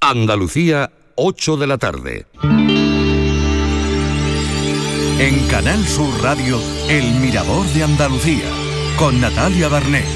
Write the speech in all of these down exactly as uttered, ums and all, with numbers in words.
Andalucía, ocho de la tarde. En Canal Sur Radio, El Mirador de Andalucía, con Natalia Barnés.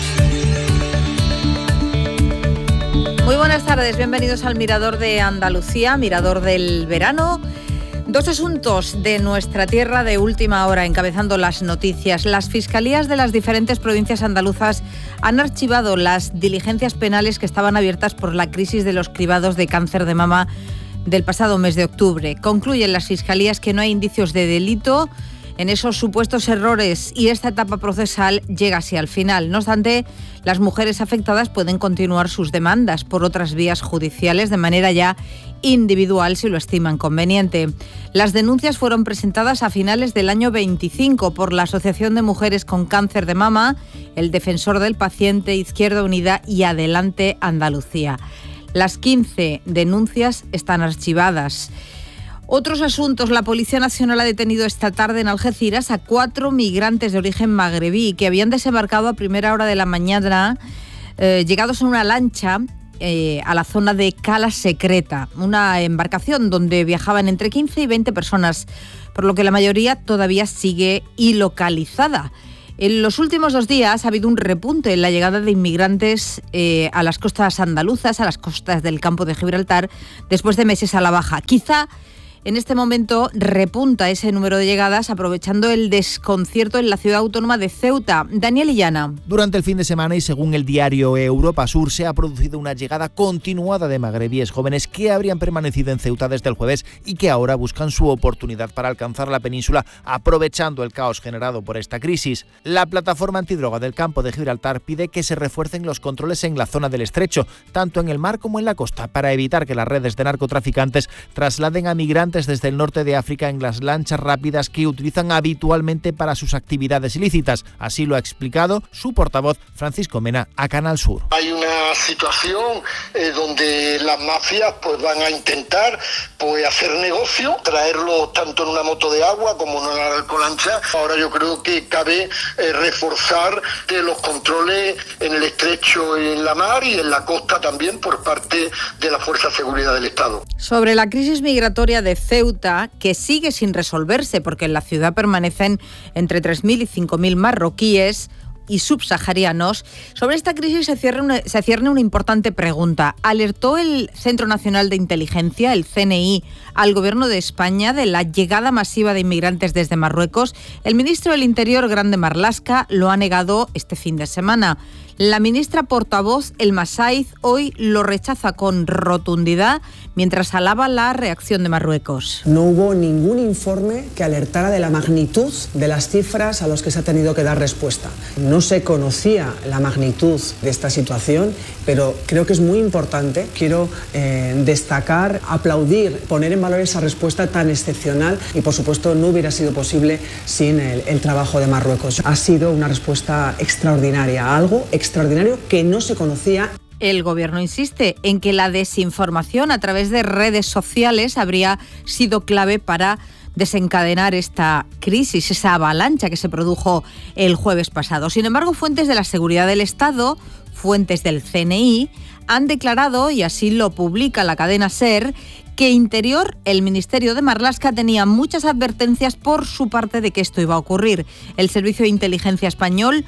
Muy buenas tardes, bienvenidos al Mirador de Andalucía, Mirador del verano. Dos asuntos de nuestra tierra de última hora, encabezando las noticias. Las fiscalías de las diferentes provincias andaluzas han archivado las diligencias penales que estaban abiertas por la crisis de los cribados de cáncer de mama del pasado mes de octubre. Concluyen las fiscalías que no hay indicios de delito en esos supuestos errores y esta etapa procesal llega así al final. No obstante, las mujeres afectadas pueden continuar sus demandas por otras vías judiciales de manera ya individual si lo estiman conveniente. Las denuncias fueron presentadas a finales del año veinticinco por la Asociación de Mujeres con Cáncer de Mama, el Defensor del Paciente, Izquierda Unida y Adelante Andalucía. Las quince denuncias están archivadas. Otros asuntos. La Policía Nacional ha detenido esta tarde en Algeciras a cuatro migrantes de origen magrebí que habían desembarcado a primera hora de la mañana, eh, llegados en una lancha eh, a la zona de Cala Secreta, una embarcación donde viajaban entre quince y veinte personas, por lo que la mayoría todavía sigue ilocalizada. En los últimos dos días ha habido un repunte en la llegada de inmigrantes eh, a las costas andaluzas, a las costas del campo de Gibraltar, después de meses a la baja. Quizá en este momento repunta ese número de llegadas aprovechando el desconcierto en la ciudad autónoma de Ceuta. Daniel Illana. Durante el fin de semana y según el diario Europa Sur se ha producido una llegada continuada de magrebíes jóvenes que habrían permanecido en Ceuta desde el jueves y que ahora buscan su oportunidad para alcanzar la península aprovechando el caos generado por esta crisis. La plataforma antidroga del campo de Gibraltar pide que se refuercen los controles en la zona del estrecho, tanto en el mar como en la costa, para evitar que las redes de narcotraficantes trasladen a migrantes desde el norte de África en las lanchas rápidas que utilizan habitualmente para sus actividades ilícitas. Así lo ha explicado su portavoz Francisco Mena a Canal Sur. Hay una situación eh, donde las mafias pues van a intentar pues hacer negocio, traerlo tanto en una moto de agua como en una alcolancha. Ahora yo creo que cabe eh, reforzar eh, los controles en el estrecho, en la mar y en la costa también por parte de la Fuerza de Seguridad del Estado. Sobre la crisis migratoria de Ceuta, que sigue sin resolverse porque en la ciudad permanecen entre tres mil y cinco mil marroquíes y subsaharianos. Sobre esta crisis se cierne, una, se cierne una importante pregunta. ¿Alertó el Centro Nacional de Inteligencia, el C N I, al Gobierno de España de la llegada masiva de inmigrantes desde Marruecos? El ministro del Interior, Grande Marlaska, lo ha negado este fin de semana. La ministra portavoz, Elma Saiz, hoy lo rechaza con rotundidad mientras alaba la reacción de Marruecos. No hubo ningún informe que alertara de la magnitud de las cifras a las que se ha tenido que dar respuesta. No se conocía la magnitud de esta situación, pero creo que es muy importante. Quiero eh, destacar, aplaudir, poner en valor esa respuesta tan excepcional y, por supuesto, no hubiera sido posible sin el, el trabajo de Marruecos. Ha sido una respuesta extraordinaria, algo extraordinario. extraordinario que no se conocía. El Gobierno insiste en que la desinformación a través de redes sociales habría sido clave para desencadenar esta crisis, esa avalancha que se produjo el jueves pasado. Sin embargo, fuentes de la Seguridad del Estado, fuentes del C N I, han declarado, y así lo publica la cadena SER, que Interior, el Ministerio de Marlaska, tenía muchas advertencias por su parte de que esto iba a ocurrir. El Servicio de Inteligencia español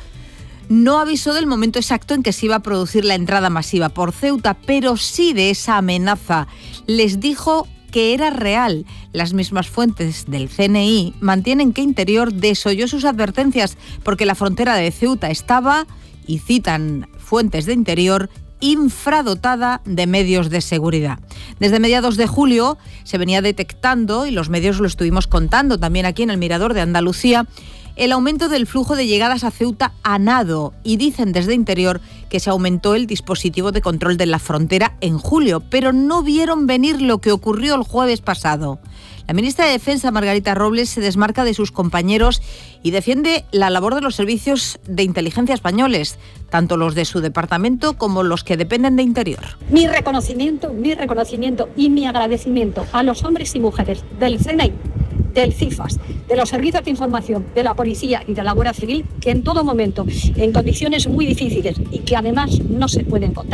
no avisó del momento exacto en que se iba a producir la entrada masiva por Ceuta, pero sí de esa amenaza. Les dijo que era real. Las mismas fuentes del C N I mantienen que Interior desoyó sus advertencias porque la frontera de Ceuta estaba, y citan fuentes de Interior, infradotada de medios de seguridad. Desde mediados de julio se venía detectando, y los medios lo estuvimos contando también aquí en el Mirador de Andalucía, el aumento del flujo de llegadas a Ceuta a nado, y dicen desde Interior que se aumentó el dispositivo de control de la frontera en julio, pero no vieron venir lo que ocurrió el jueves pasado. La ministra de Defensa, Margarita Robles, se desmarca de sus compañeros y defiende la labor de los servicios de inteligencia españoles, tanto los de su departamento como los que dependen de Interior. Mi reconocimiento, mi reconocimiento y mi agradecimiento a los hombres y mujeres del C N I, del CIFAS, de los servicios de información, de la policía y de la Guardia Civil, que en todo momento, en condiciones muy difíciles y que además no se pueden contar,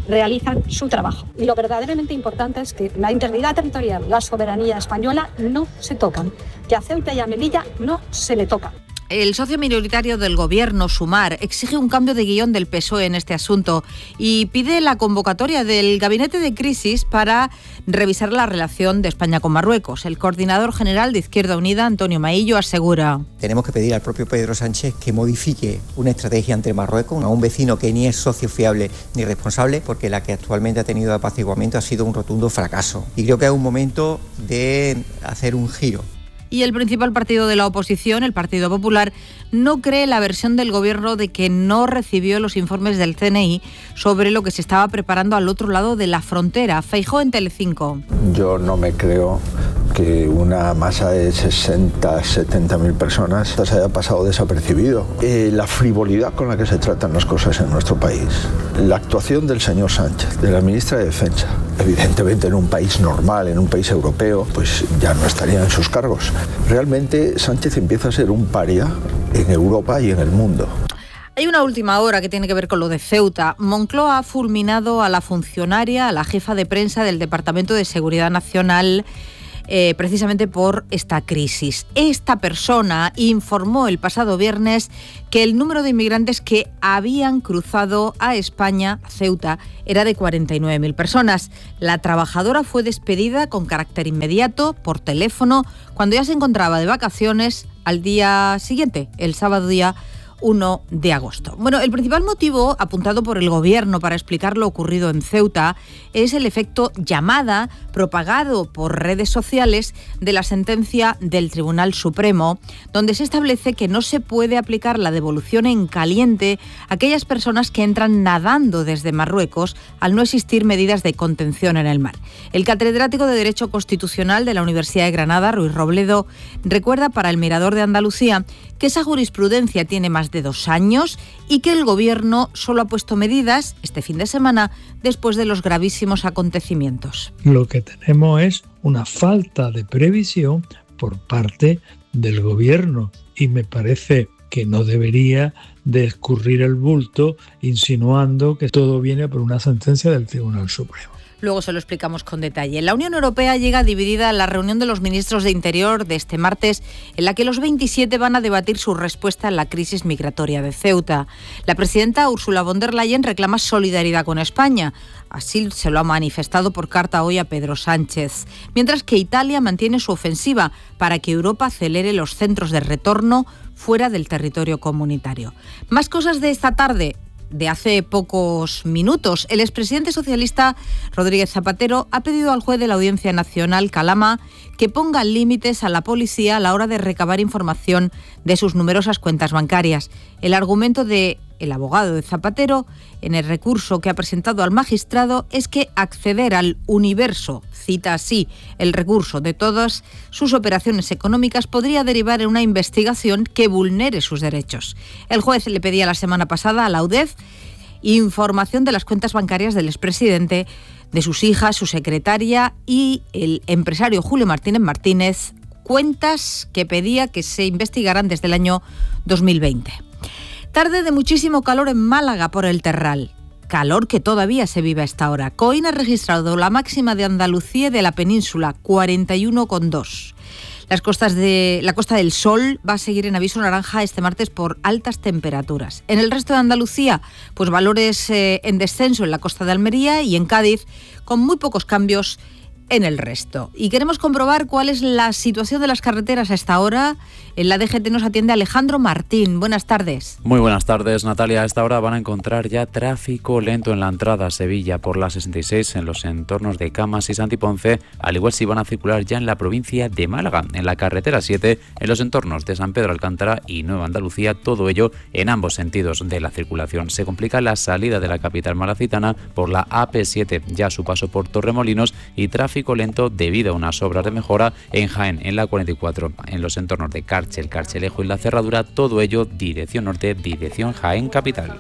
realizan su trabajo. Y lo verdaderamente importante es que la integridad territorial, la soberanía española no se tocan, que a Ceuta y a Melilla no se le toca. El socio minoritario del gobierno, Sumar, exige un cambio de guión del P S O E en este asunto y pide la convocatoria del gabinete de crisis para revisar la relación de España con Marruecos. El coordinador general de Izquierda Unida, Antonio Maillo, asegura: tenemos que pedir al propio Pedro Sánchez que modifique una estrategia entre Marruecos, a un vecino que ni es socio fiable ni responsable, porque la que actualmente ha tenido de apaciguamiento ha sido un rotundo fracaso. Y creo que es un momento de hacer un giro. Y el principal partido de la oposición, el Partido Popular, no cree la versión del gobierno de que no recibió los informes del C N I sobre lo que se estaba preparando al otro lado de la frontera. Feijóo en Telecinco. Yo no me creo que una masa de sesenta, setenta mil personas se haya pasado desapercibido. Eh, la frivolidad con la que se tratan las cosas en nuestro país, la actuación del señor Sánchez, de la ministra de Defensa, evidentemente en un país normal, en un país europeo, pues ya no estaría en sus cargos. Realmente Sánchez empieza a ser un paria en Europa y en el mundo. Hay una última hora que tiene que ver con lo de Ceuta. Moncloa ha fulminado a la funcionaria, a la jefa de prensa del Departamento de Seguridad Nacional, Eh, precisamente por esta crisis. Esta persona informó el pasado viernes que el número de inmigrantes que habían cruzado a España, a Ceuta, era de cuarenta y nueve mil personas. La trabajadora fue despedida con carácter inmediato por teléfono cuando ya se encontraba de vacaciones al día siguiente, el sábado día uno de agosto. Bueno, el principal motivo apuntado por el gobierno para explicar lo ocurrido en Ceuta es el efecto llamada propagado por redes sociales de la sentencia del Tribunal Supremo, donde se establece que no se puede aplicar la devolución en caliente a aquellas personas que entran nadando desde Marruecos al no existir medidas de contención en el mar. El catedrático de Derecho Constitucional de la Universidad de Granada, Ruiz Robledo, recuerda para El Mirador de Andalucía que esa jurisprudencia tiene más de dos años y que el Gobierno solo ha puesto medidas este fin de semana después de los gravísimos acontecimientos. Lo que tenemos es una falta de previsión por parte del Gobierno y me parece que no debería de escurrir el bulto insinuando que todo viene por una sentencia del Tribunal Supremo. Luego se lo explicamos con detalle. La Unión Europea llega dividida a la reunión de los ministros de Interior de este martes, en la que los veintisiete van a debatir su respuesta a la crisis migratoria de Ceuta. La presidenta Ursula von der Leyen reclama solidaridad con España. Así se lo ha manifestado por carta hoy a Pedro Sánchez. Mientras que Italia mantiene su ofensiva para que Europa acelere los centros de retorno fuera del territorio comunitario. Más cosas de esta tarde. De hace pocos minutos, el expresidente socialista Rodríguez Zapatero ha pedido al juez de la Audiencia Nacional, Calama, que ponga límites a la policía a la hora de recabar información de sus numerosas cuentas bancarias. El argumento de el abogado de Zapatero en el recurso que ha presentado al magistrado es que acceder al universo, cita así el recurso, de todas sus operaciones económicas podría derivar en una investigación que vulnere sus derechos. El juez le pedía la semana pasada a la UDEF información de las cuentas bancarias del expresidente, de sus hijas, su secretaria y el empresario Julio Martínez Martínez, cuentas que pedía que se investigaran desde el año dos mil veinte. Tarde de muchísimo calor en Málaga por el terral. Calor que todavía se vive a esta hora. Coín ha registrado la máxima de Andalucía y de la península, cuarenta y uno coma dos. Las costas de la Costa del Sol va a seguir en aviso naranja este martes por altas temperaturas. En el resto de Andalucía, pues valores eh, en descenso en la costa de Almería y en Cádiz, con muy pocos cambios en el resto. Y queremos comprobar cuál es la situación de las carreteras a esta hora. En la D G T nos atiende Alejandro Martín. Buenas tardes. Muy buenas tardes, Natalia. A esta hora van a encontrar ya tráfico lento en la entrada a Sevilla por la sesenta y seis en los entornos de Camas y Santiponce, al igual si van a circular ya en la provincia de Málaga, en la carretera siete, en los entornos de San Pedro Alcántara y Nueva Andalucía, todo ello en ambos sentidos de la circulación. Se complica la salida de la capital malacitana por la A P siete, ya a su paso por Torremolinos, y tráfico lento debido a unas obras de mejora en Jaén, en la cuarenta y cuatro, en los entornos de Cárchel, Carchelejo y La Cerradura, todo ello dirección norte, dirección Jaén capital.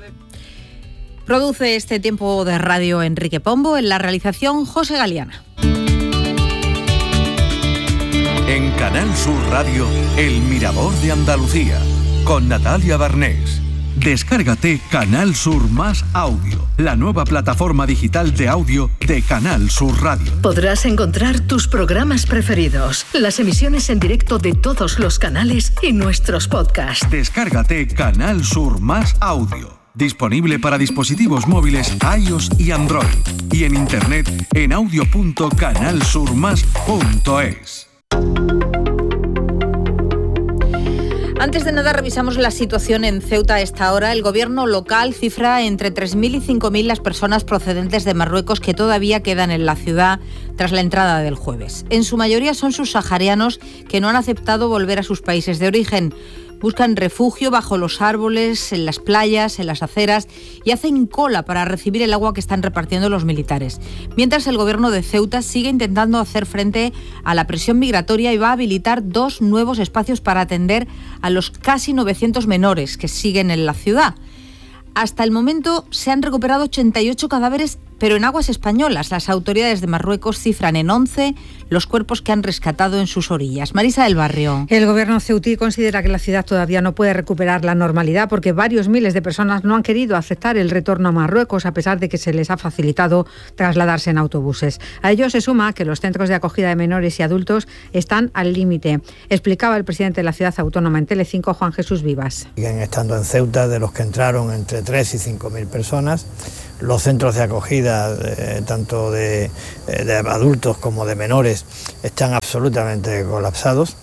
Produce este tiempo de radio Enrique Pombo, en la realización José Galiana. En Canal Sur Radio, El Mirador de Andalucía, con Natalia Barnés. Descárgate Canal Sur Más Audio, la nueva plataforma digital de audio de Canal Sur Radio. Podrás encontrar tus programas preferidos, las emisiones en directo de todos los canales y nuestros podcasts. Descárgate Canal Sur Más Audio. Disponible para dispositivos móviles iOS y Android. Y en internet en audio punto canal sur más punto es. Antes de nada, revisamos la situación en Ceuta a esta hora. El gobierno local cifra entre tres mil y cinco mil las personas procedentes de Marruecos que todavía quedan en la ciudad tras la entrada del jueves. En su mayoría son subsaharianos que no han aceptado volver a sus países de origen. Buscan refugio bajo los árboles, en las playas, en las aceras y hacen cola para recibir el agua que están repartiendo los militares. Mientras, el gobierno de Ceuta sigue intentando hacer frente a la presión migratoria y va a habilitar dos nuevos espacios para atender a los casi novecientos menores que siguen en la ciudad. Hasta el momento se han recuperado ochenta y ocho cadáveres, pero en aguas españolas. Las autoridades de Marruecos cifran en once los cuerpos que han rescatado en sus orillas. Marisa del Barrio. El gobierno ceutí considera que la ciudad todavía no puede recuperar la normalidad porque varios miles de personas no han querido aceptar el retorno a Marruecos a pesar de que se les ha facilitado trasladarse en autobuses. A ello se suma que los centros de acogida de menores y adultos están al límite. Explicaba el presidente de la ciudad autónoma en Telecinco, Juan Jesús Vivas. Siguen estando en Ceuta de los que entraron entre tres y cinco mil personas. Los centros de acogida, eh, tanto de, eh, de adultos como de menores, están absolutamente colapsados.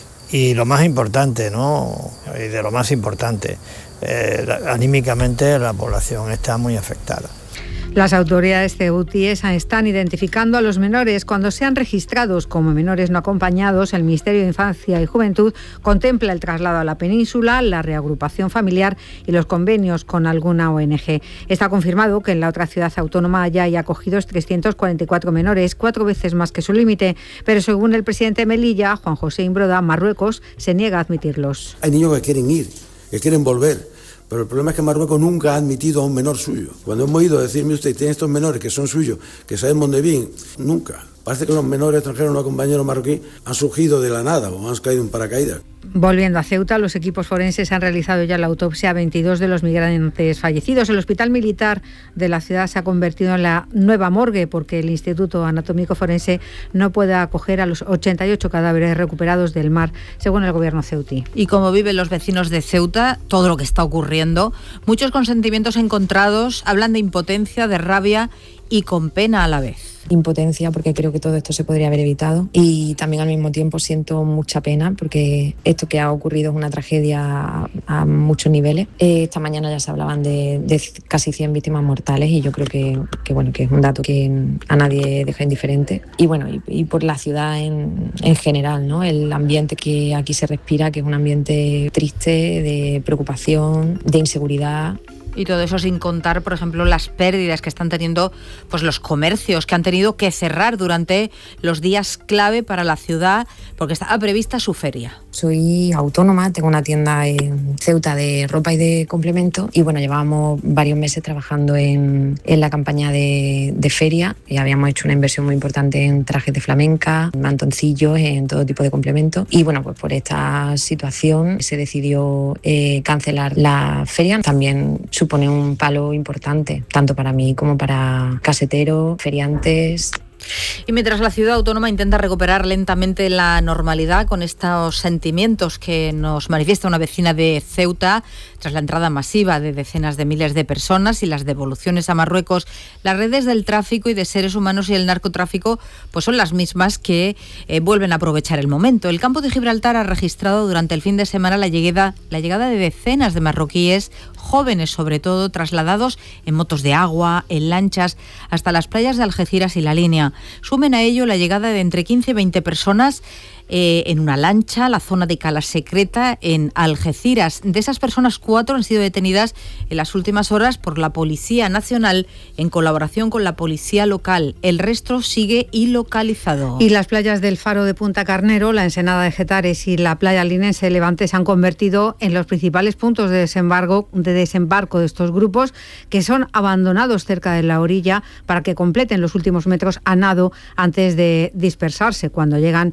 Y lo más importante, ¿no? Y de lo más importante, eh, anímicamente la población está muy afectada. Las autoridades ceutíes están identificando a los menores. Cuando sean registrados como menores no acompañados, el Ministerio de Infancia y Juventud contempla el traslado a la península, la reagrupación familiar y los convenios con alguna O N G. Está confirmado que en la otra ciudad autónoma ya hay acogidos trescientos cuarenta y cuatro menores, cuatro veces más que su límite, pero según el presidente de Melilla, Juan José Imbroda, Marruecos se niega a admitirlos. Hay niños que quieren ir, que quieren volver. Pero el problema es que Marruecos nunca ha admitido a un menor suyo. Cuando hemos oído decirme usted, tiene estos menores que son suyos, que sabemos de bien, nunca. Parece que los menores extranjeros, no compañeros marroquíes, han surgido de la nada o han caído en paracaídas. Volviendo a Ceuta, los equipos forenses han realizado ya la autopsia a veintidós de los migrantes fallecidos. El hospital militar de la ciudad se ha convertido en la nueva morgue porque el Instituto Anatómico Forense no puede acoger a los ochenta y ocho cadáveres recuperados del mar, según el gobierno ceutí. Y como viven los vecinos de Ceuta, todo lo que está ocurriendo, muchos con sentimientos encontrados hablan de impotencia, de rabia y con pena a la vez. Impotencia porque creo que todo esto se podría haber evitado y también al mismo tiempo siento mucha pena porque esto que ha ocurrido es una tragedia a, a muchos niveles. Eh, esta mañana ya se hablaban de, de casi cien víctimas mortales y yo creo que, que, bueno, que es un dato que a nadie deja indiferente. Y bueno, y, y por la ciudad en, en general, ¿no? El ambiente que aquí se respira, que es un ambiente triste, de preocupación, de inseguridad. Y todo eso sin contar, por ejemplo, las pérdidas que están teniendo pues los comercios, que han tenido que cerrar durante los días clave para la ciudad, porque estaba prevista su feria. Soy autónoma, tengo una tienda en Ceuta de ropa y de complementos y bueno, llevábamos varios meses trabajando en, en la campaña de, de feria y habíamos hecho una inversión muy importante en trajes de flamenca, mantoncillos, en todo tipo de complementos y bueno, pues por esta situación se decidió eh, cancelar la feria. También supone un palo importante, tanto para mí como para caseteros, feriantes. Y mientras la ciudad autónoma intenta recuperar lentamente la normalidad con estos sentimientos que nos manifiesta una vecina de Ceuta tras la entrada masiva de decenas de miles de personas y las devoluciones a Marruecos, las redes del tráfico y de seres humanos y el narcotráfico pues son las mismas que eh, vuelven a aprovechar el momento. El campo de Gibraltar ha registrado durante el fin de semana la llegada, la llegada de decenas de marroquíes, jóvenes sobre todo, trasladados en motos de agua, en lanchas, hasta las playas de Algeciras y La Línea. Sumen a ello la llegada de entre quince y veinte personas eh, en una lancha a la zona de Cala Secreta en Algeciras. De esas personas, cuatro han sido detenidas en las últimas horas por la Policía Nacional en colaboración con la policía local. El resto sigue ilocalizado. Y las playas del Faro de Punta Carnero, la Ensenada de Getares y la playa linense de Levante se han convertido en los principales puntos de desembarco, de desembarco de estos grupos que son abandonados cerca de la orilla para que completen los últimos metros a nado antes de dispersarse cuando llegan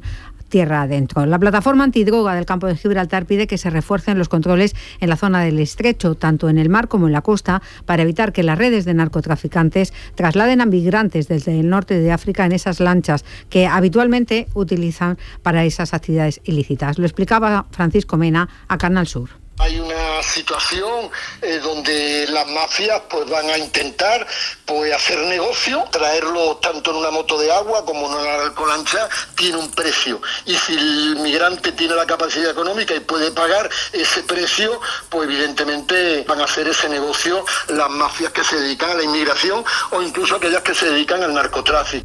tierra adentro. La plataforma antidroga del campo de Gibraltar pide que se refuercen los controles en la zona del estrecho, tanto en el mar como en la costa, para evitar que las redes de narcotraficantes trasladen a migrantes desde el norte de África en esas lanchas que habitualmente utilizan para esas actividades ilícitas. Lo explicaba Francisco Mena a Canal Sur. Hay una situación eh, donde las mafias pues van a intentar pues hacer negocio, traerlo tanto en una moto de agua como en una alcolancha, tiene un precio. Y si el migrante tiene la capacidad económica y puede pagar ese precio, pues evidentemente van a hacer ese negocio las mafias que se dedican a la inmigración o incluso aquellas que se dedican al narcotráfico.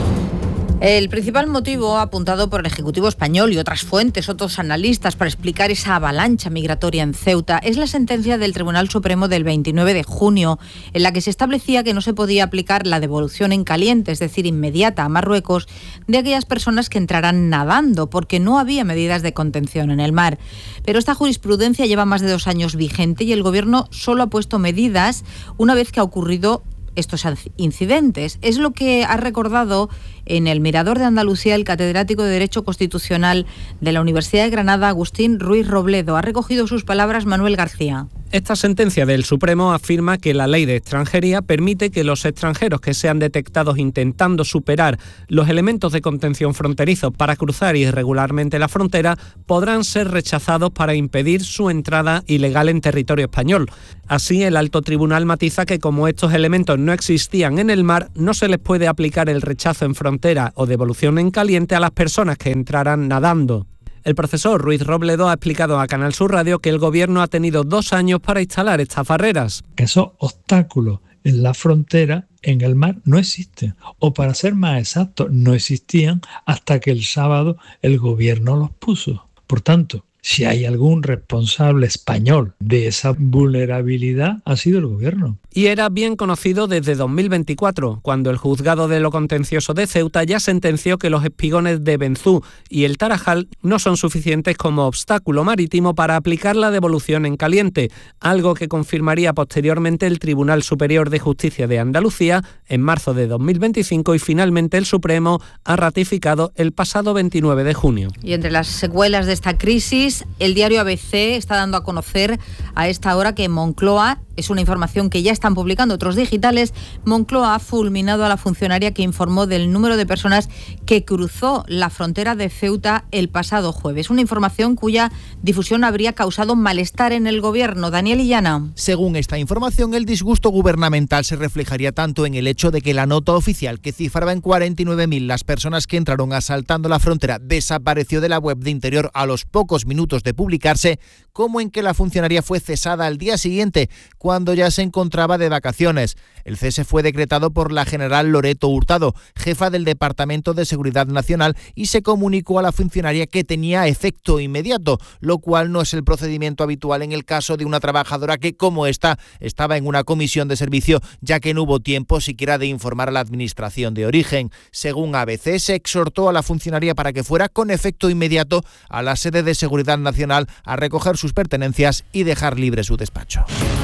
El principal motivo apuntado por el Ejecutivo español y otras fuentes, otros analistas, para explicar esa avalancha migratoria en Ceuta es la sentencia del Tribunal Supremo del veintinueve de junio, en la que se establecía que no se podía aplicar la devolución en caliente, es decir, inmediata a Marruecos, de aquellas personas que entrarán nadando, porque no había medidas de contención en el mar. Pero esta jurisprudencia lleva más de dos años vigente y el Gobierno solo ha puesto medidas una vez que ha ocurrido estos incidentes. Es lo que ha recordado en el Mirador de Andalucía el catedrático de Derecho Constitucional de la Universidad de Granada, Agustín Ruiz Robledo. Ha recogido sus palabras Manuel García. Esta sentencia del Supremo afirma que la ley de extranjería permite que los extranjeros que sean detectados intentando superar los elementos de contención fronterizos para cruzar irregularmente la frontera podrán ser rechazados para impedir su entrada ilegal en territorio español. Así, el alto tribunal matiza que como estos elementos no existían en el mar, no se les puede aplicar el rechazo en frontera o devolución en caliente a las personas que entraran nadando. El profesor Ruiz Robledo ha explicado a Canal Sur Radio que el Gobierno ha tenido dos años para instalar estas barreras. Que esos obstáculos en la frontera, en el mar, no existen. O para ser más exacto, no existían hasta que el sábado el Gobierno los puso. Por tanto, si hay algún responsable español de esa vulnerabilidad, ha sido el Gobierno. Y era bien conocido desde dos mil veinticuatro, cuando el Juzgado de lo Contencioso de Ceuta ya sentenció que los espigones de Benzú y el Tarajal no son suficientes como obstáculo marítimo para aplicar la devolución en caliente, algo que confirmaría posteriormente el Tribunal Superior de Justicia de Andalucía en marzo de dos mil veinticinco y finalmente el Supremo ha ratificado el pasado veintinueve de junio. Y entre las secuelas de esta crisis, el diario A B C está dando a conocer a esta hora que Moncloa, es una información que ya están publicando otros digitales, Moncloa ha fulminado a la funcionaria que informó del número de personas que cruzó la frontera de Ceuta el pasado jueves. Una información cuya difusión habría causado malestar en el Gobierno. Daniel Illana. Según esta información, el disgusto gubernamental se reflejaría tanto en el hecho de que la nota oficial, que cifraba en cuarenta y nueve mil las personas que entraron asaltando la frontera, desapareció de la web de Interior a los pocos minutos de publicarse, como en que la funcionaria fue cesada al día siguiente, cuando ya se encontraba de vacaciones. El cese fue decretado por la general Loreto Hurtado, jefa del Departamento de Seguridad Nacional, y se comunicó a la funcionaria que tenía efecto inmediato, lo cual no es el procedimiento habitual en el caso de una trabajadora que, como esta, estaba en una comisión de servicio, ya que no hubo tiempo siquiera de informar a la administración de origen. Según A B C, se exhortó a la funcionaria para que fuera con efecto inmediato a la sede de Seguridad Nacional a recoger sus pertenencias y dejar libre su despacho.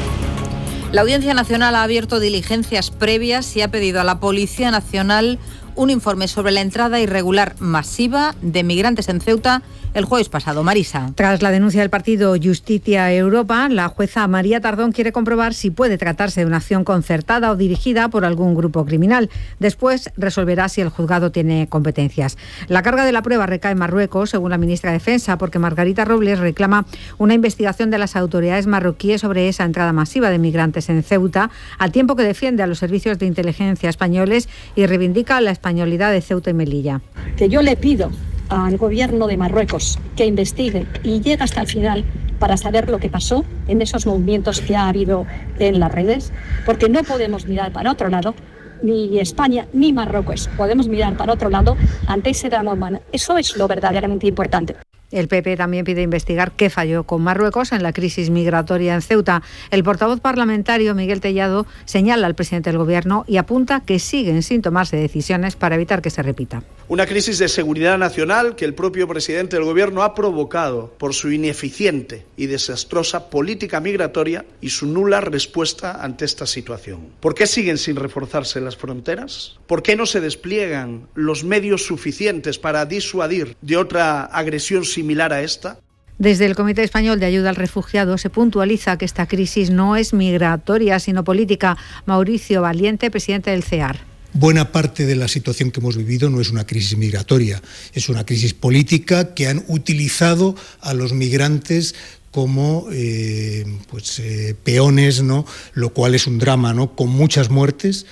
La Audiencia Nacional ha abierto diligencias previas y ha pedido a la Policía Nacional un informe sobre la entrada irregular masiva de migrantes en Ceuta el jueves pasado. Marisa. Tras la denuncia del partido Justicia Europa, la jueza María Tardón quiere comprobar si puede tratarse de una acción concertada o dirigida por algún grupo criminal. Después resolverá si el juzgado tiene competencias. La carga de la prueba recae en Marruecos, según la ministra de Defensa, porque Margarita Robles reclama una investigación de las autoridades marroquíes sobre esa entrada masiva de migrantes en Ceuta, al tiempo que defiende a los servicios de inteligencia españoles y reivindica la españolidad de Ceuta y Melilla. Que yo le pido al gobierno de Marruecos que investigue y llegue hasta el final para saber lo que pasó en esos movimientos que ha habido en las redes, porque no podemos mirar para otro lado, ni España ni Marruecos podemos mirar para otro lado ante ese drama humano. Eso es lo verdaderamente importante. El P P también pide investigar qué falló con Marruecos en la crisis migratoria en Ceuta. El portavoz parlamentario Miguel Tellado señala al presidente del Gobierno y apunta que siguen sin tomarse decisiones para evitar que se repita. Una crisis de seguridad nacional que el propio presidente del Gobierno ha provocado por su ineficiente y desastrosa política migratoria y su nula respuesta ante esta situación. ¿Por qué siguen sin reforzarse las fronteras? ¿Por qué no se despliegan los medios suficientes para disuadir de otra agresión similar a esta? Desde el Comité Español de Ayuda al Refugiado se puntualiza que esta crisis no es migratoria, sino política. Mauricio Valiente, presidente del C E A R. Buena parte de la situación que hemos vivido no es una crisis migratoria, es una crisis política que han utilizado a los migrantes como eh, pues, eh, peones, ¿no? Lo cual es un drama, ¿no? Con muchas muertes.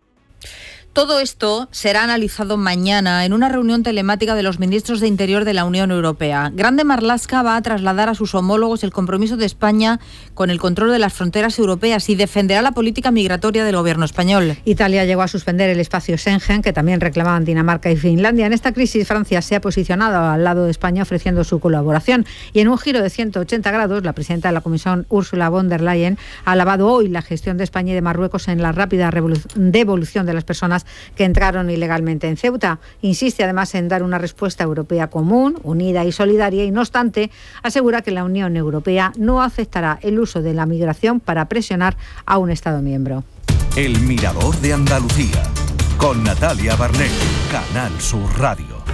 Todo esto será analizado mañana en una reunión telemática de los ministros de Interior de la Unión Europea. Grande Marlaska va a trasladar a sus homólogos el compromiso de España con el control de las fronteras europeas y defenderá la política migratoria del gobierno español. Italia llegó a suspender el espacio Schengen, que también reclamaban Dinamarca y Finlandia. En esta crisis, Francia se ha posicionado al lado de España ofreciendo su colaboración. Y en un giro de ciento ochenta grados, la presidenta de la Comisión, Ursula von der Leyen, ha alabado hoy la gestión de España y de Marruecos en la rápida devolución de las personas que entraron ilegalmente en Ceuta. Insiste además en dar una respuesta europea común, unida y solidaria y, no obstante, asegura que la Unión Europea no aceptará el uso de la migración para presionar a un Estado miembro. El Mirador de Andalucía, con Natalia Barnett, Canal Sur Radio.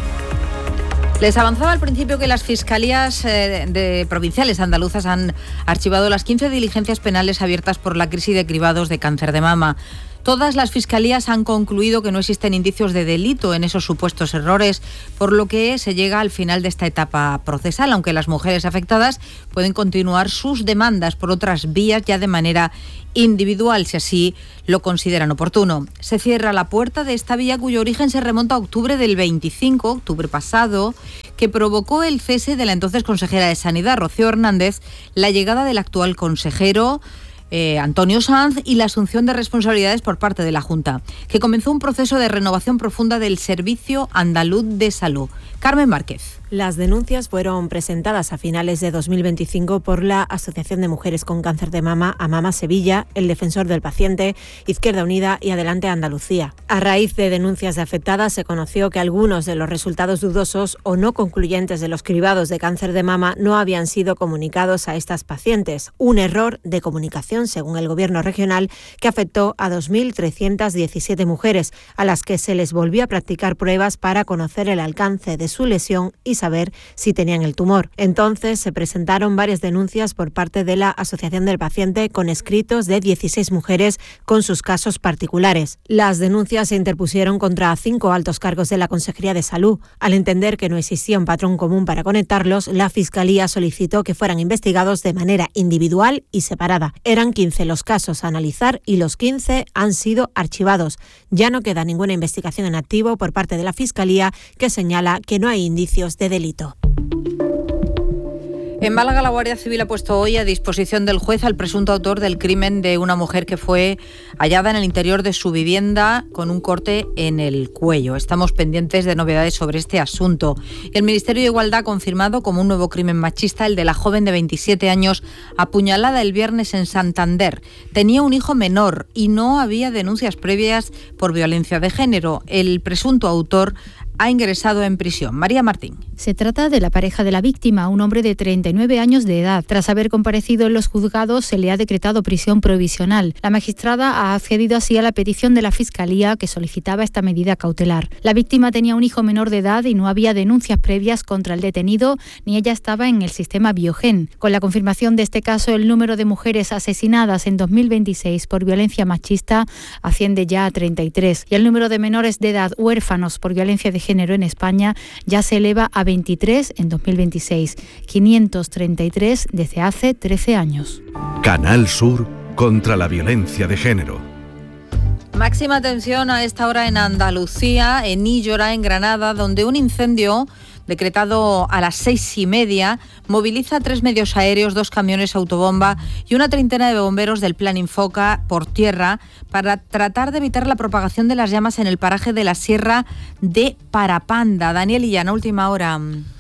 Les avanzaba al principio que las fiscalías eh, de provinciales andaluzas han archivado las quince diligencias penales abiertas por la crisis de cribados de cáncer de mama. Todas las fiscalías han concluido que no existen indicios de delito en esos supuestos errores, por lo que se llega al final de esta etapa procesal, aunque las mujeres afectadas pueden continuar sus demandas por otras vías ya de manera individual, si así lo consideran oportuno. Se cierra la puerta de esta vía cuyo origen se remonta a octubre del veinticinco, octubre pasado, que provocó el cese de la entonces consejera de Sanidad, Rocío Hernández, la llegada del actual consejero, Eh, Antonio Sanz, y la asunción de responsabilidades por parte de la Junta, que comenzó un proceso de renovación profunda del Servicio Andaluz de Salud. Carmen Márquez. Las denuncias fueron presentadas a finales de dos mil veinticinco por la Asociación de Mujeres con Cáncer de Mama, AMAMA Sevilla, el Defensor del Paciente, Izquierda Unida y Adelante Andalucía. A raíz de denuncias de afectadas se conoció que algunos de los resultados dudosos o no concluyentes de los cribados de cáncer de mama no habían sido comunicados a estas pacientes. Un error de comunicación, según el Gobierno regional, que afectó a dos mil trescientas diecisiete mujeres, a las que se les volvió a practicar pruebas para conocer el alcance de su lesión y saber si tenían el tumor. Entonces se presentaron varias denuncias por parte de la Asociación del Paciente con escritos de dieciséis mujeres con sus casos particulares. Las denuncias se interpusieron contra cinco altos cargos de la Consejería de Salud. Al entender que no existía un patrón común para conectarlos, la Fiscalía solicitó que fueran investigados de manera individual y separada. Eran quince los casos a analizar y los quince han sido archivados. Ya no queda ninguna investigación en activo por parte de la Fiscalía, que señala que no hay indicios de delito. En Málaga, la Guardia Civil ha puesto hoy a disposición del juez al presunto autor del crimen de una mujer que fue hallada en el interior de su vivienda con un corte en el cuello. Estamos pendientes de novedades sobre este asunto. El Ministerio de Igualdad ha confirmado como un nuevo crimen machista el de la joven de veintisiete años apuñalada el viernes en Santander. Tenía un hijo menor y no había denuncias previas por violencia de género. El presunto autor ha ingresado en prisión. María Martín. Se trata de la pareja de la víctima, un hombre de treinta y nueve años de edad. Tras haber comparecido en los juzgados, se le ha decretado prisión provisional. La magistrada ha accedido así a la petición de la Fiscalía, que solicitaba esta medida cautelar. La víctima tenía un hijo menor de edad y no había denuncias previas contra el detenido, ni ella estaba en el sistema Biogen. Con la confirmación de este caso, el número de mujeres asesinadas en dos mil veintiséis por violencia machista asciende ya a treinta y tres, y el número de menores de edad huérfanos por violencia de género en España ya se eleva a veintitrés en dos mil veintiséis, quinientos treinta y tres desde hace trece años. Canal Sur contra la violencia de género. Máxima atención a esta hora en Andalucía, en Íllora, en Granada, donde un incendio decretado a las seis y media moviliza tres medios aéreos, dos camiones autobomba y una treintena de bomberos del Plan Infoca por tierra para tratar de evitar la propagación de las llamas en el paraje de la Sierra de Parapanda. Daniel Illana, última hora.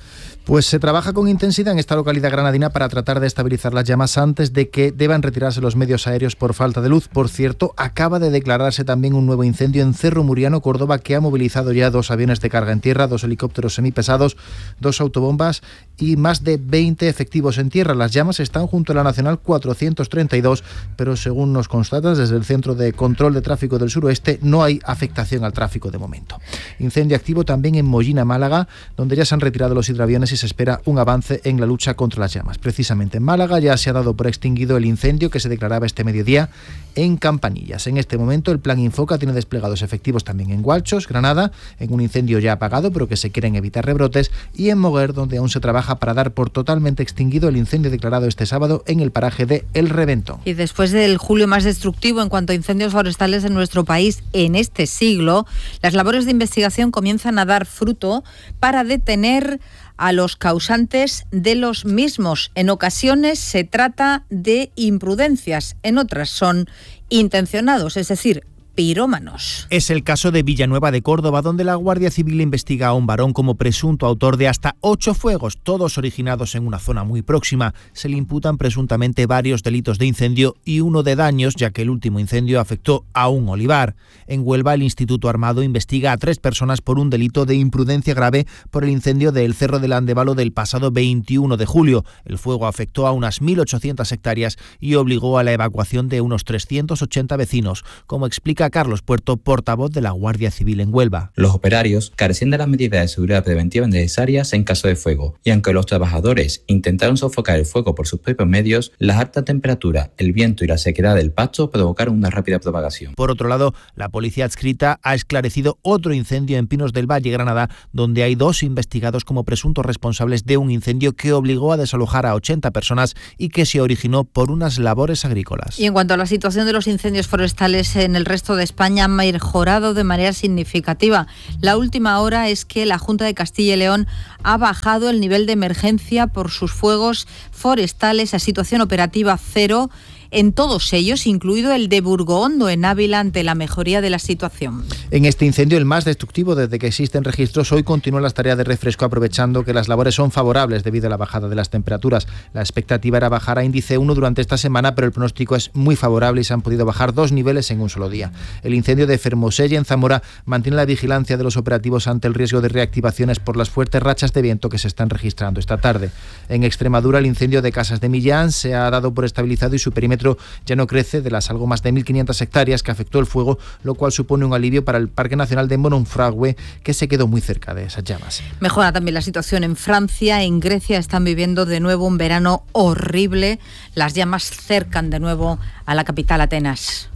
Pues se trabaja con intensidad en esta localidad granadina para tratar de estabilizar las llamas antes de que deban retirarse los medios aéreos por falta de luz. Por cierto, acaba de declararse también un nuevo incendio en Cerro Muriano, Córdoba, que ha movilizado ya dos aviones de carga en tierra, dos helicópteros semipesados, dos autobombas y más de veinte efectivos en tierra. Las llamas están junto a la Nacional cuatrocientos treinta y dos, pero según nos constatan desde el Centro de Control de Tráfico del Suroeste, no hay afectación al tráfico de momento. Incendio activo también en Mollina, Málaga, donde ya se han retirado los hidroaviones y se espera un avance en la lucha contra las llamas. Precisamente en Málaga ya se ha dado por extinguido el incendio que se declaraba este mediodía en Campanillas. En este momento el Plan Infoca tiene desplegados efectivos también en Gualchos, Granada, en un incendio ya apagado pero que se quieren evitar rebrotes, y en Moguer, donde aún se trabaja para dar por totalmente extinguido el incendio declarado este sábado en el paraje de El Reventón. Y después del julio más destructivo en cuanto a incendios forestales en nuestro país en este siglo, las labores de investigación comienzan a dar fruto para detener a los causantes de los mismos. En ocasiones se trata de imprudencias, en otras son intencionados, es decir, pirómanos. Es el caso de Villanueva de Córdoba, donde la Guardia Civil investiga a un varón como presunto autor de hasta ocho fuegos, todos originados en una zona muy próxima. Se le imputan presuntamente varios delitos de incendio y uno de daños, ya que el último incendio afectó a un olivar. En Huelva, el Instituto Armado investiga a tres personas por un delito de imprudencia grave por el incendio del Cerro del Andévalo del pasado veintiuno de julio. El fuego afectó a unas mil ochocientas hectáreas y obligó a la evacuación de unos trescientos ochenta vecinos, como explica Carlos Puerto, portavoz de la Guardia Civil en Huelva. Los operarios carecían de las medidas de seguridad preventiva necesarias en caso de fuego, y aunque los trabajadores intentaron sofocar el fuego por sus propios medios, la alta temperatura, el viento y la sequedad del pasto provocaron una rápida propagación. Por otro lado, la policía adscrita ha esclarecido otro incendio en Pinos del Valle, Granada, donde hay dos investigados como presuntos responsables de un incendio que obligó a desalojar a ochenta personas y que se originó por unas labores agrícolas. Y en cuanto a la situación de los incendios forestales en el resto de España, ha mejorado de manera significativa. La última hora es que la Junta de Castilla y León ha bajado el nivel de emergencia por sus fuegos forestales a situación operativa cero en todos ellos, incluido el de Burgohondo en Ávila, ante la mejoría de la situación. En este incendio, el más destructivo desde que existen registros, hoy continúan las tareas de refresco, aprovechando que las labores son favorables debido a la bajada de las temperaturas. La expectativa era bajar a índice uno durante esta semana, pero el pronóstico es muy favorable y se han podido bajar dos niveles en un solo día. El incendio de Fermoselle, en Zamora, mantiene la vigilancia de los operativos ante el riesgo de reactivaciones por las fuertes rachas de viento que se están registrando esta tarde. En Extremadura, el incendio de Casas de Millán se ha dado por estabilizado y su perímetro ya no crece de las algo más de mil quinientas hectáreas que afectó el fuego, lo cual supone un alivio para el Parque Nacional de Mononfragüe, que se quedó muy cerca de esas llamas. Mejora también la situación en Francia. En Grecia están viviendo de nuevo un verano horrible. Las llamas cercan de nuevo a la capital, Atenas.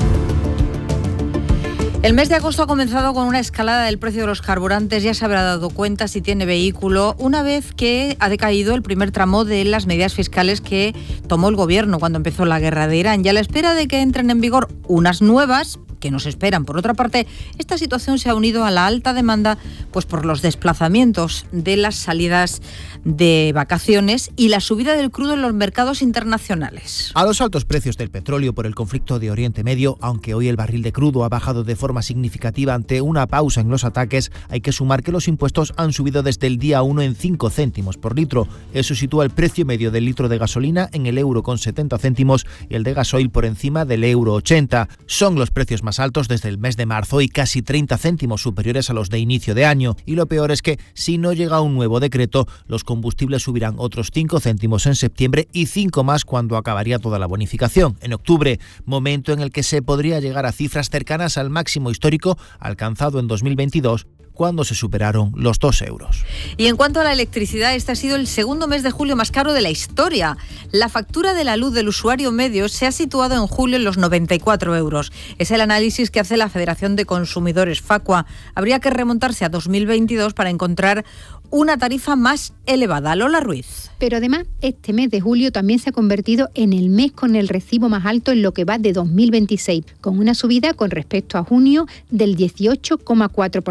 El mes de agosto ha comenzado con una escalada del precio de los carburantes. Ya se habrá dado cuenta si tiene vehículo, una vez que ha decaído el primer tramo de las medidas fiscales que tomó el gobierno cuando empezó la guerra de Irán. Y a la espera de que entren en vigor unas nuevas que nos esperan. Por otra parte, esta situación se ha unido a la alta demanda pues por los desplazamientos de las salidas de vacaciones y la subida del crudo en los mercados internacionales. A los altos precios del petróleo por el conflicto de Oriente Medio, aunque hoy el barril de crudo ha bajado de forma significativa ante una pausa en los ataques, hay que sumar que los impuestos han subido desde el día uno en cinco céntimos por litro. Eso sitúa el precio medio del litro de gasolina en el euro con setenta céntimos y el de gasoil por encima del euro ochenta. Son los precios más altos desde el mes de marzo y casi treinta céntimos superiores a los de inicio de año. Y lo peor es que, si no llega un nuevo decreto, los combustibles subirán otros cinco céntimos en septiembre y cinco más cuando acabaría toda la bonificación, en octubre, momento en el que se podría llegar a cifras cercanas al máximo histórico alcanzado en dos mil veintidós, cuando se superaron los dos euros. Y en cuanto a la electricidad, este ha sido el segundo mes de julio más caro de la historia. La factura de la luz del usuario medio se ha situado en julio en los noventa y cuatro euros. Es el análisis que hace la Federación de Consumidores, Facua. Habría que remontarse a dos mil veintidós para encontrar una tarifa más elevada. Lola Ruiz. Pero además, este mes de julio también se ha convertido en el mes con el recibo más alto en lo que va de dos mil veintiséis, con una subida con respecto a junio del dieciocho coma cuatro por ciento.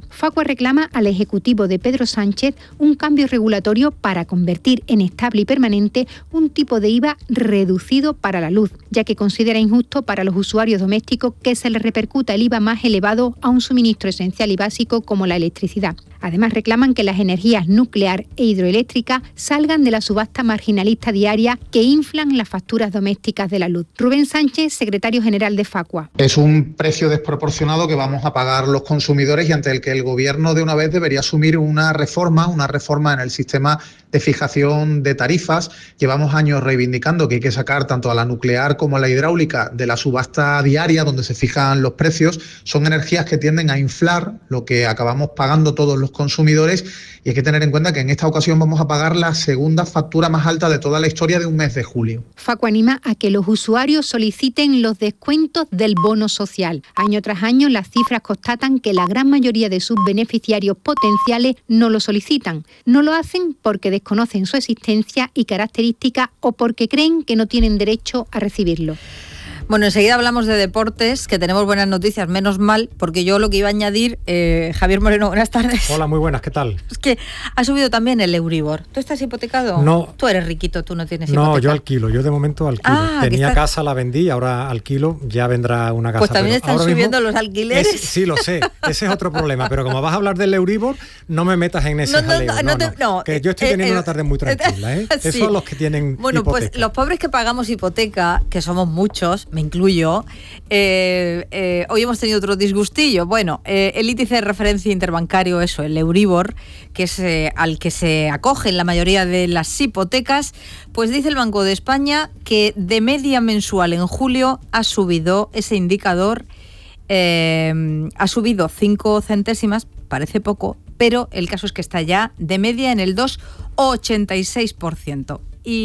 Facua reclama al Ejecutivo de Pedro Sánchez un cambio regulatorio para convertir en estable y permanente un tipo de I V A reducido para la luz, ya que considera injusto para los usuarios domésticos que se les repercuta el I V A más elevado a un suministro esencial y básico como la electricidad. Además, reclaman que las energías nuclear e hidroeléctrica salgan de la subasta marginalista diaria que inflan las facturas domésticas de la luz. Rubén Sánchez, secretario general de Facua. Es un precio desproporcionado que vamos a pagar los consumidores y ante el que el Gobierno de una vez debería asumir una reforma, una reforma en el sistema de fijación de tarifas. Llevamos años reivindicando que hay que sacar tanto a la nuclear como a la hidráulica de la subasta diaria donde se fijan los precios. Son energías que tienden a inflar lo que acabamos pagando todos los consumidores y hay que tener en cuenta que en esta ocasión vamos a pagar la segunda factura más alta de toda la historia de un mes de julio. Facua anima a que los usuarios soliciten los descuentos del bono social. Año tras año las cifras constatan que la gran mayoría de sus beneficiarios potenciales no lo solicitan. No lo hacen porque desconocen su existencia y características o porque creen que no tienen derecho a recibirlo. Bueno, enseguida hablamos de deportes, que tenemos buenas noticias, menos mal, porque yo lo que iba a añadir, eh, Javier Moreno, buenas tardes. Hola, muy buenas, ¿qué tal? Es que ha subido también el Euribor. ¿Tú estás hipotecado? No. Tú eres riquito, tú no tienes hipoteca. No, yo alquilo, yo de momento alquilo. Ah, Tenía estás... casa, la vendí, ahora alquilo, ya vendrá una casa. Pues también están subiendo mismo, los alquileres. Es, sí, lo sé, ese es otro problema, pero como vas a hablar del Euribor, no me metas en ese no, jaleo. No, no, no, te, no, no, que yo estoy teniendo eh, una tarde muy tranquila, ¿eh? Sí. Esos son los que tienen Bueno, hipoteca. Pues los pobres que pagamos hipoteca, que somos muchos, me incluyo, Eh, eh, hoy hemos tenido otro disgustillo. Bueno, eh, el índice de referencia interbancario, eso, el Euribor, que es eh, al que se acogen la mayoría de las hipotecas, pues dice el Banco de España que de media mensual en julio ha subido ese indicador, eh, ha subido cinco centésimas, parece poco, pero el caso es que está ya de media en el dos coma ochenta y seis por ciento.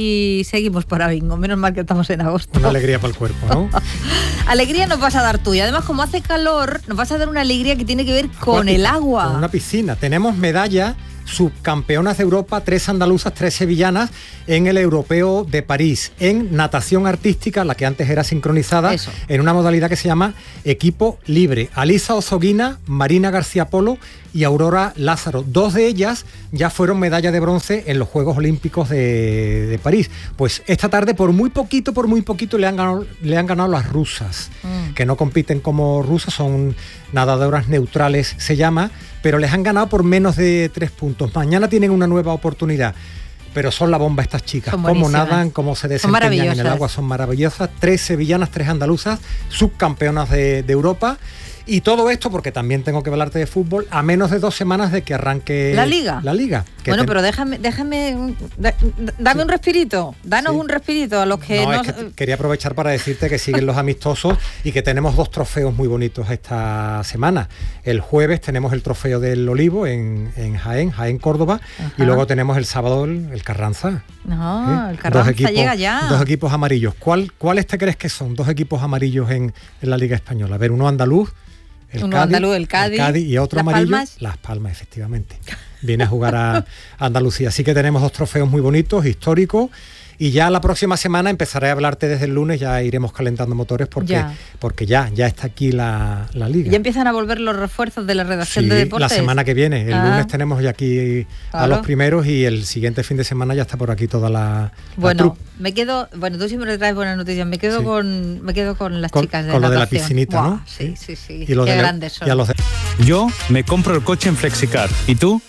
Y seguimos para bingo, menos mal que estamos en agosto. Una alegría para el cuerpo, ¿no? Alegría nos vas a dar tú y además como hace calor nos vas a dar una alegría que tiene que ver con el agua. Con una piscina. Tenemos medalla subcampeonas de Europa, tres andaluzas, tres sevillanas, en el Europeo de París, en natación artística, la que antes era sincronizada, Eso. en una modalidad que se llama equipo libre. Alisa Ozoguina, Marina García Polo y Aurora Lázaro. Dos de ellas ya fueron medalla de bronce en los Juegos Olímpicos de, de París. Pues esta tarde, por muy poquito, por muy poquito, le han ganado, le han ganado las rusas, mm. que no compiten como rusas, son nadadoras neutrales, se llama, pero les han ganado por menos de tres puntos. Mañana tienen una nueva oportunidad. Pero son la bomba estas chicas, cómo nadan, cómo se desempeñan en el agua, son maravillosas. Tres sevillanas, tres andaluzas, subcampeonas de, de Europa. Y todo esto, porque también tengo que hablarte de fútbol, a menos de dos semanas de que arranque la liga. La liga. Bueno, te... pero déjame, déjame, dame sí. un respirito, danos sí. un respirito a los que no... no... Es que quería aprovechar para decirte que siguen los amistosos y que tenemos dos trofeos muy bonitos esta semana. El jueves tenemos el trofeo del Olivo en, en Jaén, Jaén, Córdoba, Ajá. y luego tenemos el sábado el, el Carranza. No, ¿eh? El Carranza equipos, llega ya. Dos equipos amarillos. ¿Cuál, ¿Cuáles te crees que son? Dos equipos amarillos en, en la Liga Española. A ver, uno andaluz, El Uno Cádiz, andaluz, el Cádiz, el Cádiz y otro Las amarillo, Palmas. Las Palmas, efectivamente. Viene a jugar a Andalucía. Así que tenemos dos trofeos muy bonitos, históricos. Y ya la próxima semana empezaré a hablarte desde el lunes, ya iremos calentando motores porque ya, porque ya, ya está aquí la, la liga. Ya empiezan a volver los refuerzos de la redacción sí, de deportes. La semana que viene, el ah. lunes tenemos ya aquí claro. a los primeros y el siguiente fin de semana ya está por aquí toda la, bueno, la me quedo, bueno, tú siempre traes buenas noticias, me quedo sí. con me quedo con las con, chicas de con natación. Lo de la piscinita, Buah, ¿no? Sí, sí, sí. Y Qué grandes son. Y a los de... Yo me compro el coche en Flexicar. ¿Y tú?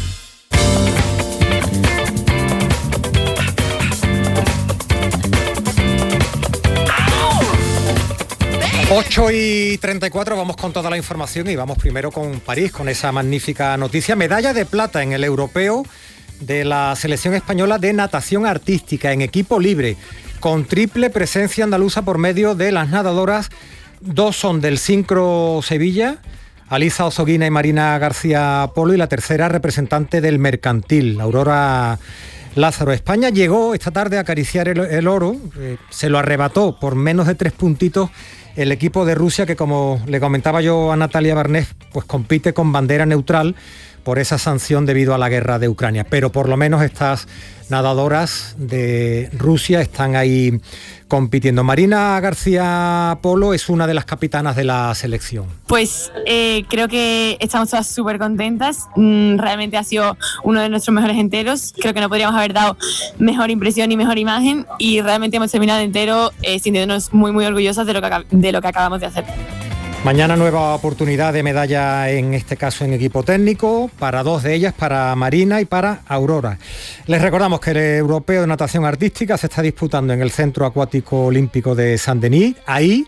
ocho y treinta y cuatro, vamos con toda la información y vamos primero con París, con esa magnífica noticia. Medalla de plata en el europeo de la selección española de natación artística en equipo libre, con triple presencia andaluza por medio de las nadadoras. Dos son del Sincro Sevilla, Alisa Ozoguina y Marina García Polo, y la tercera representante del Mercantil, Aurora Lázaro. España llegó esta tarde a acariciar el, el oro, eh, se lo arrebató por menos de tres puntitos el equipo de Rusia, que como le comentaba yo a Natalia Barnés, pues compite con bandera neutral, por esa sanción debido a la guerra de Ucrania. Pero por lo menos estas nadadoras de Rusia están ahí compitiendo. Marina García Polo es una de las capitanas de la selección. Pues eh, creo que estamos todas súper contentas. Mm, realmente ha sido uno de nuestros mejores enteros. Creo que no podríamos haber dado mejor impresión y mejor imagen, y realmente hemos terminado entero eh, sintiéndonos muy muy orgullosas de lo que, de lo que acabamos de hacer. Mañana nueva oportunidad de medalla, en este caso en equipo técnico, para dos de ellas, para Marina y para Aurora. Les recordamos que el Europeo de Natación Artística se está disputando en el Centro Acuático Olímpico de Saint-Denis, ahí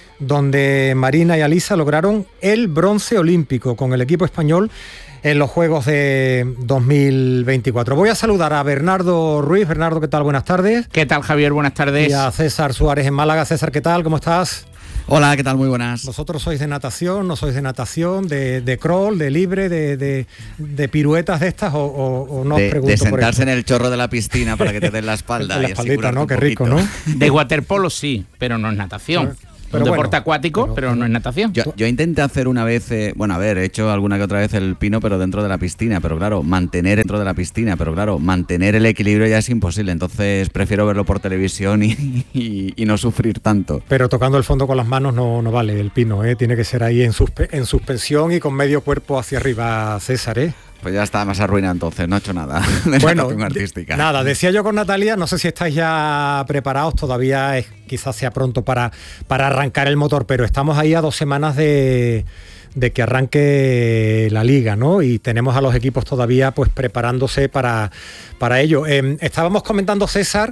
donde Marina y Alisa lograron el bronce olímpico con el equipo español en los Juegos de dos mil veinticuatro. Voy a saludar a Bernardo Ruiz. Bernardo, ¿qué tal? Buenas tardes. ¿Qué tal, Javier? Buenas tardes. Y a César Suárez en Málaga. César, ¿qué tal? ¿Cómo estás? Hola, ¿qué tal? Muy buenas. ¿Vosotros sois de natación, no sois de natación, de, de crawl, de libre, de, de, de piruetas de estas, o, o, o no de, os pregunto de sentarse por esto? en el chorro de la piscina para que te den la espalda. La espaldita, ¿no? Qué rico, ¿no? De waterpolo sí, pero no es natación. Pero, pero un deporte bueno, acuático, pero, pero no es natación. Yo, yo intenté hacer una vez, eh, bueno, a ver, he hecho alguna que otra vez el pino, pero dentro de la piscina, pero claro, mantener dentro de la piscina, pero claro, mantener el equilibrio ya es imposible, entonces prefiero verlo por televisión y, y, y no sufrir tanto. Pero tocando el fondo con las manos no, no vale el pino, ¿eh? Tiene que ser ahí en, suspe en suspensión y con medio cuerpo hacia arriba, César, ¿eh? Pues ya está más arruinado entonces, no he hecho nada de bueno, natación artística. Nada, decía yo con Natalia, no sé si estáis ya preparados, todavía es, quizás sea pronto para, para arrancar el motor, pero estamos ahí a dos semanas de, de que arranque la liga, ¿no? Y tenemos a los equipos todavía pues preparándose para, para ello. Eh, estábamos comentando, César,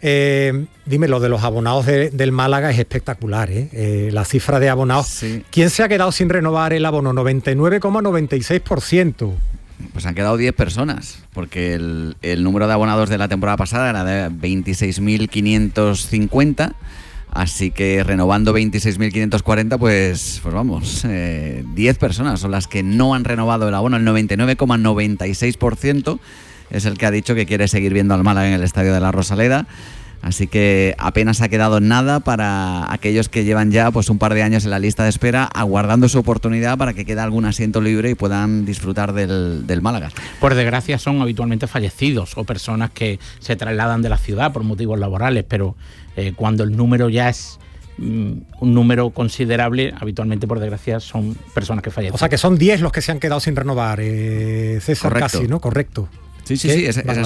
Eh, dime, lo de los abonados de, del Málaga es espectacular, ¿eh? Eh, la cifra de abonados. Sí. ¿Quién se ha quedado sin renovar el abono? noventa y nueve coma noventa y seis por ciento. Pues han quedado diez personas, porque el, el número de abonados de la temporada pasada era de veintiséis mil quinientos cincuenta, así que renovando veintiséis mil quinientos cuarenta, pues, pues vamos, eh, diez personas son las que no han renovado el abono. El noventa y nueve coma noventa y seis por ciento es el que ha dicho que quiere seguir viendo al Málaga en el Estadio de la Rosaleda. Así que apenas ha quedado nada para aquellos que llevan ya pues un par de años en la lista de espera, aguardando su oportunidad para que quede algún asiento libre y puedan disfrutar del, del Málaga. Por desgracia son habitualmente fallecidos o personas que se trasladan de la ciudad por motivos laborales, pero eh, cuando el número ya es mm, un número considerable, habitualmente por desgracia son personas que fallecen. O sea que son diez los que se han quedado sin renovar, eh, César. Correcto. Casi, ¿no? Correcto. Sí, sí, sí, esa, esa